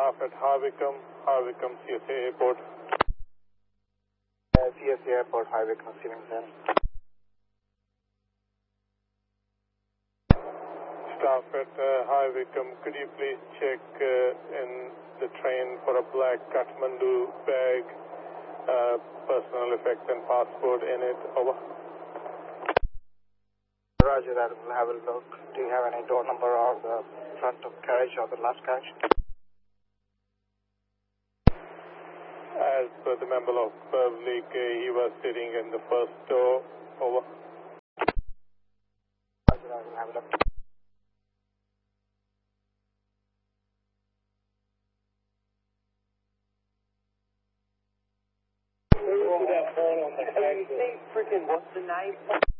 staff at Harwickham, CSA Airport. CSA Airport, Harwickham, receiving sir. Staff at Harwickham, could you please check in the train for a black Kathmandu bag, personal effects and passport in it? Over. Roger that, we'll have a look. Do you have any door number or the front of carriage or the last carriage? As per the member of public, he was sitting in the first door. Over. Roger that, we'll have a look. Freaking, what's the name?